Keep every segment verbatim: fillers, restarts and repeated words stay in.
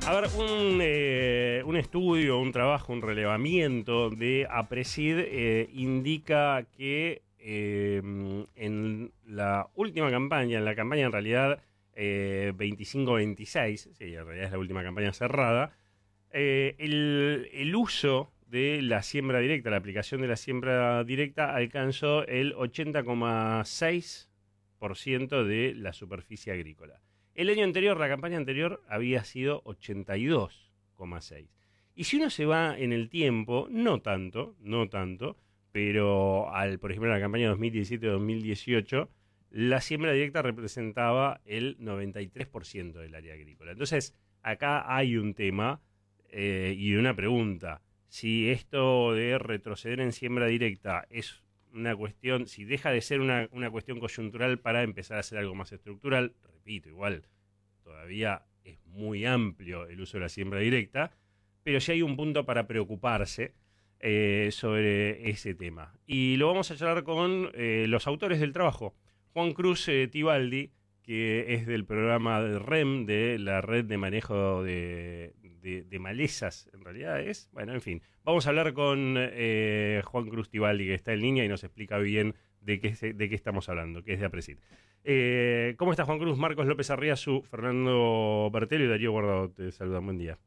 A ver, un, eh, un estudio, un trabajo, un relevamiento de APRESID eh, indica que eh, en la última campaña, en la campaña en realidad eh, veinticinco veintiséis, sí, en realidad es la última campaña cerrada, eh, el, el uso de la siembra directa, la aplicación de la siembra directa alcanzó el ochenta coma seis por ciento de la superficie agrícola. El año anterior, la campaña anterior, había sido ochenta y dos coma seis. Y si uno se va en el tiempo, no tanto, no tanto, pero al, por ejemplo, en la campaña dos mil diecisiete dos mil dieciocho, la siembra directa representaba el noventa y tres por ciento del área agrícola. Entonces, acá hay un tema eh, y una pregunta. Si esto de retroceder en siembra directa es una cuestión, si deja de ser una, una cuestión coyuntural para empezar a hacer algo más estructural, repito, igual todavía es muy amplio el uso de la siembra directa, pero sí hay un punto para preocuparse eh, sobre ese tema. Y lo vamos a charlar con eh, los autores del trabajo. Juan Cruz eh, Tibaldi, que es del programa de R E M, de la Red de Manejo de, de, de Malezas, en realidad es. Bueno, en fin, vamos a hablar con eh, Juan Cruz Tibaldi, que está en línea y nos explica bien de qué, de qué estamos hablando, que es de APRESID. Eh, ¿Cómo está Juan Cruz? Marcos López Arriazu, Fernando Bertello y Darío Guardado te saludan. Buen día.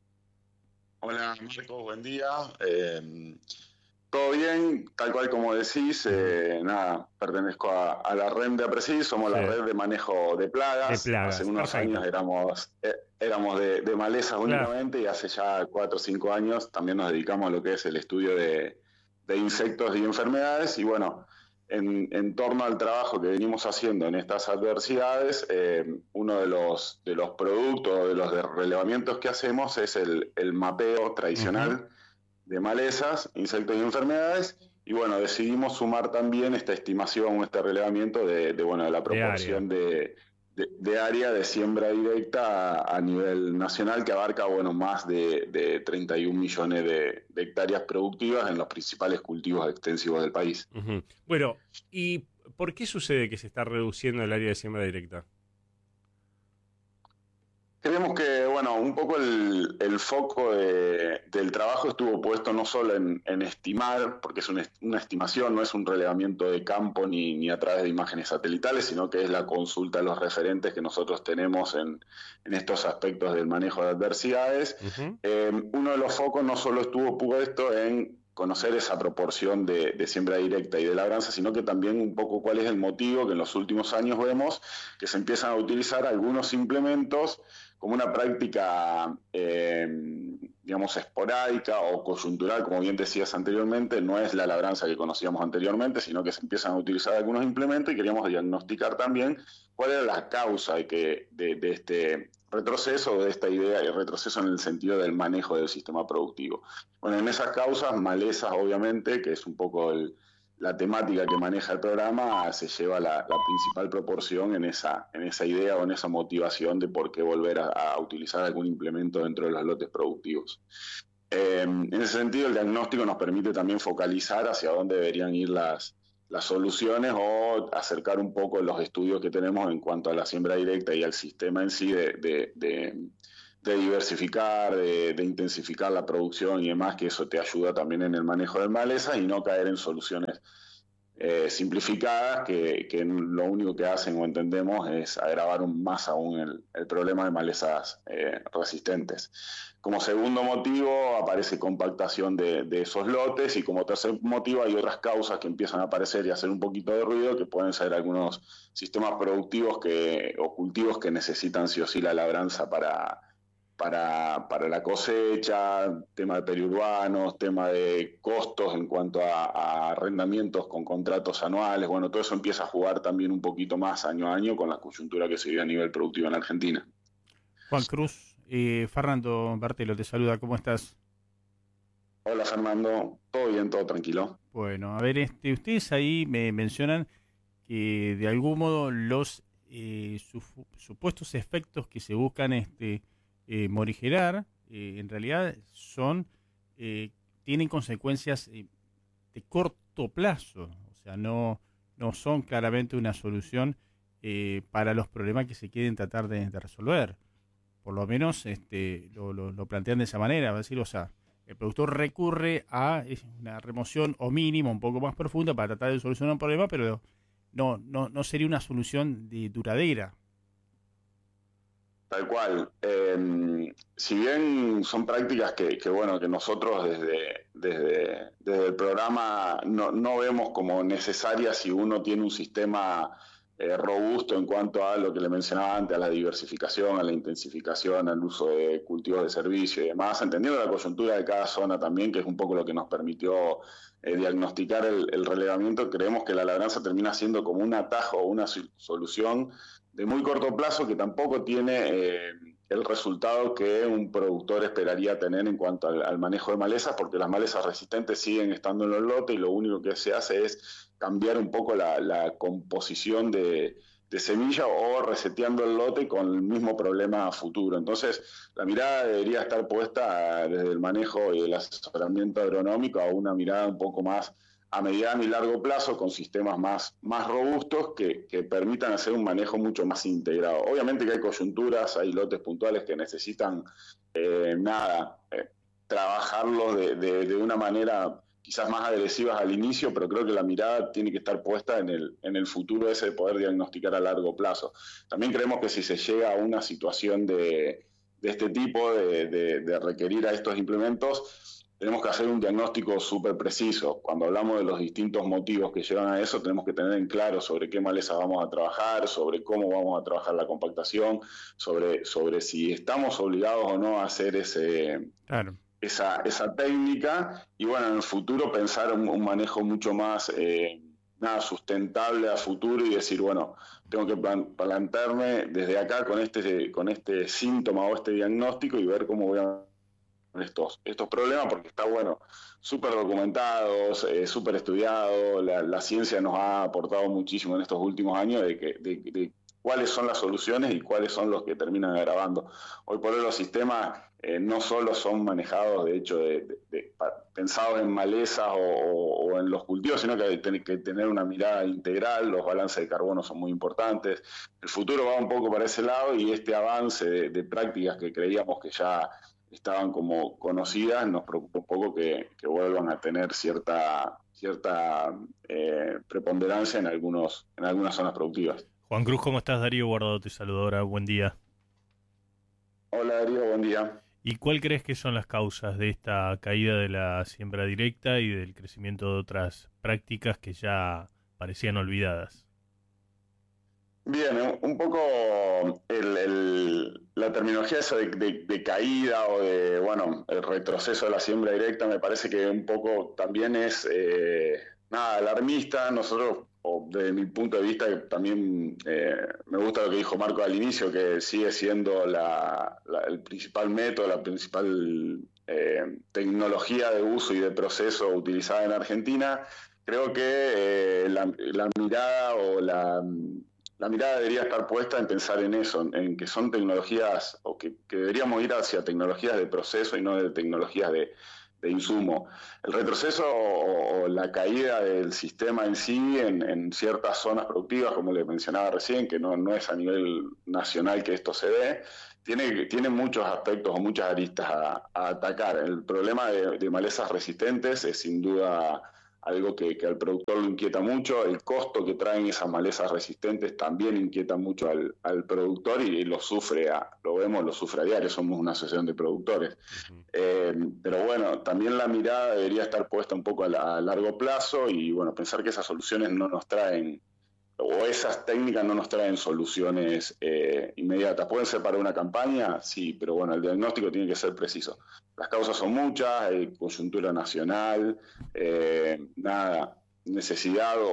Hola Marcos, buen día. Eh, Todo bien, tal cual como decís, eh, nada, pertenezco a, a la red de APRESID, somos sí. la red de manejo de plagas. De plagas, hace unos perfecto. años éramos eh, éramos de, de malezas únicamente, claro. Y hace ya cuatro o cinco años también nos dedicamos a lo que es el estudio de, de insectos y enfermedades. Y bueno, en, en torno al trabajo que venimos haciendo en estas adversidades, eh, uno de los, de los productos, de los de relevamientos que hacemos es el, el mapeo tradicional. Uh-huh. de malezas, insectos y enfermedades, y bueno, decidimos sumar también esta estimación, este relevamiento de, de bueno, de la proporción de, de, de área de siembra directa a, a nivel nacional, que abarca bueno, más de, de treinta y un millones de, de hectáreas productivas en los principales cultivos extensivos del país. Uh-huh. Bueno, ¿y por qué sucede que se está reduciendo el área de siembra directa? Creemos que, bueno, un poco el, el foco de, del trabajo estuvo puesto no solo en, en estimar, porque es una, una estimación, no es un relevamiento de campo ni, ni a través de imágenes satelitales, sino que es la consulta a los referentes que nosotros tenemos en, en estos aspectos del manejo de adversidades. Uh-huh. Eh, uno de los focos no solo estuvo puesto en conocer esa proporción de, de siembra directa y de labranza, sino que también un poco cuál es el motivo que en los últimos años vemos que se empiezan a utilizar algunos implementos como una práctica, eh, digamos, esporádica o coyuntural, como bien decías anteriormente, no es la labranza que conocíamos anteriormente, sino que se empiezan a utilizar algunos implementos y queríamos diagnosticar también cuál era la causa de, que, de, de este retroceso, de esta idea de retroceso en el sentido del manejo del sistema productivo. Bueno, en esas causas, malezas, obviamente, que es un poco el... la temática que maneja el programa, se lleva la, la principal proporción en esa, en esa idea o en esa motivación de por qué volver a, a utilizar algún implemento dentro de los lotes productivos. Eh, en ese sentido, el diagnóstico nos permite también focalizar hacia dónde deberían ir las, las soluciones o acercar un poco los estudios que tenemos en cuanto a la siembra directa y al sistema en sí de... de, de de diversificar, de, de intensificar la producción y demás, que eso te ayuda también en el manejo de malezas y no caer en soluciones eh, simplificadas que, que lo único que hacen o entendemos es agravar un, más aún el, el problema de malezas eh, resistentes. Como segundo motivo aparece compactación de, de esos lotes y como tercer motivo hay otras causas que empiezan a aparecer y hacer un poquito de ruido, que pueden ser algunos sistemas productivos que, o cultivos que necesitan sí o sí la labranza para... Para, para la cosecha, tema de periurbanos, tema de costos en cuanto a, a arrendamientos con contratos anuales, bueno, todo eso empieza a jugar también un poquito más año a año con la coyuntura que se vive a nivel productivo en Argentina. Juan Cruz, eh, Fernando Bertello te saluda, ¿cómo estás? Hola Fernando, todo bien, todo tranquilo. Bueno, a ver, este, ustedes ahí me mencionan que de algún modo los eh, su, supuestos efectos que se buscan este Eh, morigerar, eh, en realidad son eh, tienen consecuencias eh, de corto plazo, o sea, no, no son claramente una solución eh, para los problemas que se quieren tratar de, de resolver. por lo menos este, lo, lo, lo plantean de esa manera, va a decir, o sea, el productor recurre a una remoción o mínima, un poco más profunda para tratar de solucionar un problema, pero no, no, no sería una solución de duradera. Tal cual. Eh, si bien son prácticas que, que bueno, que nosotros desde, desde, desde el programa no, no vemos como necesarias si uno tiene un sistema eh, robusto en cuanto a lo que le mencionaba antes, a la diversificación, a la intensificación, al uso de cultivos de servicio y demás, entendiendo la coyuntura de cada zona también, que es un poco lo que nos permitió eh, diagnosticar el, el relevamiento. Creemos que la labranza termina siendo como un atajo o una solución de muy corto plazo que tampoco tiene eh, el resultado que un productor esperaría tener en cuanto al, al manejo de malezas, porque las malezas resistentes siguen estando en los lotes y lo único que se hace es cambiar un poco la, la composición de, de semilla o reseteando el lote con el mismo problema futuro. Entonces, la mirada debería estar puesta desde el manejo y el asesoramiento agronómico a una mirada un poco más a mediano y largo plazo, con sistemas más, más robustos que, que permitan hacer un manejo mucho más integrado. Obviamente que hay coyunturas, hay lotes puntuales que necesitan, eh, nada, eh, trabajarlos de, de, de una manera quizás más agresivas al inicio, pero creo que la mirada tiene que estar puesta en el, en el futuro ese de poder diagnosticar a largo plazo. También creemos que si se llega a una situación de, de este tipo, de, de, de requerir a estos implementos, tenemos que hacer un diagnóstico súper preciso. Cuando hablamos de los distintos motivos que llevan a eso, tenemos que tener en claro sobre qué malezas vamos a trabajar, sobre cómo vamos a trabajar la compactación, sobre, sobre si estamos obligados o no a hacer ese, claro. esa, esa técnica. Y bueno, en el futuro pensar un, un manejo mucho más eh, nada, sustentable a futuro y decir, bueno, tengo que plan, plantearme desde acá con este, con este síntoma o este diagnóstico y ver cómo voy a Estos, estos problemas, porque está bueno, súper documentados, eh, súper estudiado, la, la ciencia nos ha aportado muchísimo en estos últimos años de, que, de, de cuáles son las soluciones y cuáles son los que terminan agravando. Hoy por hoy los sistemas eh, no solo son manejados, de hecho, de, de, de, pensados en malezas o, o en los cultivos, sino que hay que tener una mirada integral, los balances de carbono son muy importantes. El futuro va un poco para ese lado y este avance de, de prácticas que creíamos que ya estaban como conocidas, nos preocupa un poco que, que vuelvan a tener cierta cierta eh, preponderancia en algunos en algunas zonas productivas. Juan Cruz, ¿cómo estás? Darío Guardado te saluda ahora, buen día. Hola Darío, buen día. ¿Y cuál crees que son las causas de esta caída de la siembra directa y del crecimiento de otras prácticas que ya parecían olvidadas? Bien, un poco el, el, la terminología esa de, de, de caída o de, bueno, el retroceso de la siembra directa me parece que un poco también es, eh, nada, alarmista. Nosotros, o desde mi punto de vista, también eh, me gusta lo que dijo Marco al inicio, que sigue siendo la, la, el principal método, la principal eh, tecnología de uso y de proceso utilizada en Argentina. Creo que eh, la, la mirada o la... La mirada debería estar puesta en pensar en eso, en que son tecnologías, o que, que deberíamos ir hacia tecnologías de proceso y no de tecnologías de, de insumo. El retroceso o, o la caída del sistema en sí en, en ciertas zonas productivas, como le mencionaba recién, que no, no es a nivel nacional que esto se dé, tiene, tiene muchos aspectos o muchas aristas a, a atacar. El problema de, de malezas resistentes es sin duda algo que, que al productor lo inquieta mucho. El costo que traen esas malezas resistentes también inquieta mucho al, al productor y, y lo sufre, a, lo vemos, lo sufre a diario, somos una asociación de productores. Uh-huh. Eh, pero bueno, también la mirada debería estar puesta un poco a, la, a largo plazo y bueno, pensar que esas soluciones no nos traen, o esas técnicas no nos traen soluciones eh, inmediatas. ¿Pueden ser para una campaña? Sí, pero bueno, el diagnóstico tiene que ser preciso. Las causas son muchas, hay coyuntura nacional, eh, nada, necesidad o,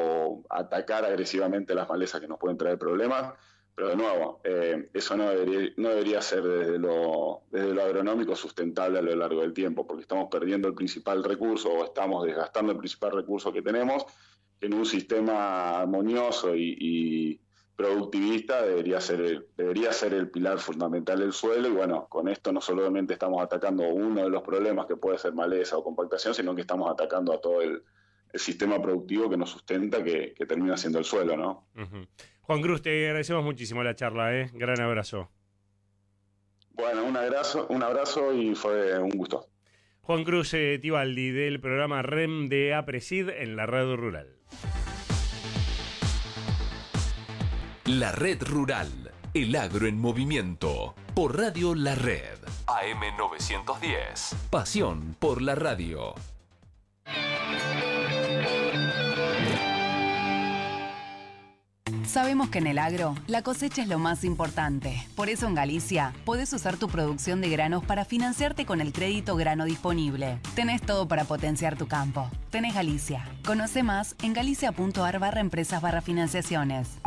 o atacar agresivamente las malezas que nos pueden traer problemas, pero de nuevo, eh, eso no debería, no debería ser desde lo, desde lo agronómico sustentable a lo largo del tiempo, porque estamos perdiendo el principal recurso o estamos desgastando el principal recurso que tenemos, que en un sistema armonioso y, y productivista debería ser, el, debería ser el pilar fundamental del suelo. Y bueno, con esto no solamente estamos atacando uno de los problemas que puede ser maleza o compactación, sino que estamos atacando a todo el, el sistema productivo que nos sustenta, que, que termina siendo el suelo, ¿no? Uh-huh. Juan Cruz, te agradecemos muchísimo la charla, ¿eh? Gran abrazo. un abrazo, un abrazo y fue un gusto. Juan Cruz eh, Tibaldi del programa R E M de APRESID en la Radio Rural. La Red Rural, el agro en movimiento, por Radio La Red, A M novecientos diez, pasión por la radio. Sabemos que en el agro, la cosecha es lo más importante. Por eso en Galicia, podés usar tu producción de granos para financiarte con el crédito grano disponible. Tenés todo para potenciar tu campo. Tenés Galicia. Conoce más en galicia.ar barra empresas barra financiaciones.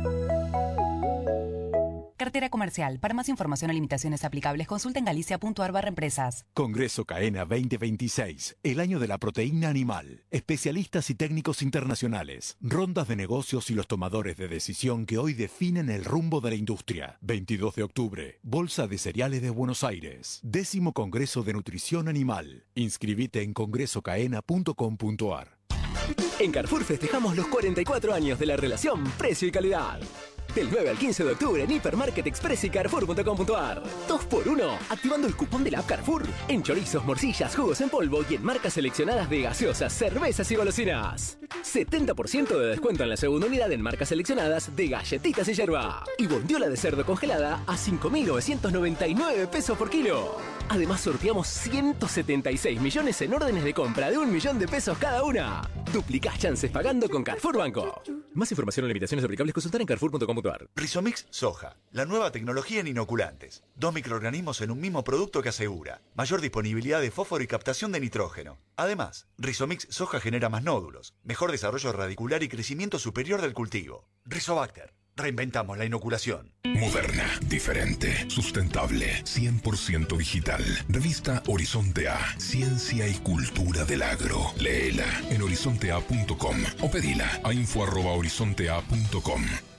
Cartera comercial. Para más información o limitaciones aplicables, consulta en galicia.ar barra empresas. Congreso CAENA veinte veintiséis, el año de la proteína animal. Especialistas y técnicos internacionales, rondas de negocios y los tomadores de decisión que hoy definen el rumbo de la industria. veintidós de octubre, Bolsa de Cereales de Buenos Aires. Décimo Congreso de Nutrición Animal. Inscribite en congreso caena punto com punto ar. En Carrefour festejamos los cuarenta y cuatro años de la relación precio y calidad. Del nueve al quince de octubre en Hipermarket Express y Carrefour punto com punto ar. dos por uno, activando el cupón de la app Carrefour. En chorizos, morcillas, jugos en polvo y en marcas seleccionadas de gaseosas, cervezas y golosinas. setenta por ciento de descuento en la segunda unidad en marcas seleccionadas de galletitas y yerba. Y bondiola de cerdo congelada a cinco mil novecientos noventa y nueve pesos por kilo. Además sorteamos ciento setenta y seis millones en órdenes de compra de un millón de pesos cada una. Duplicás chances pagando con Carrefour Banco. Más información o limitaciones aplicables consultar en carrefour punto com punto ar. Rizomix Soja, la nueva tecnología en inoculantes. Dos microorganismos en un mismo producto que asegura mayor disponibilidad de fósforo y captación de nitrógeno. Además, Rizomix Soja genera más nódulos, mejor desarrollo radicular y crecimiento superior del cultivo. Rizobacter. Reinventamos la inoculación. Moderna, diferente, sustentable, cien por ciento digital. Revista Horizonte A, Ciencia y Cultura del Agro. Léela en horizonte a punto com o pedila a info arroba horizonte a punto com.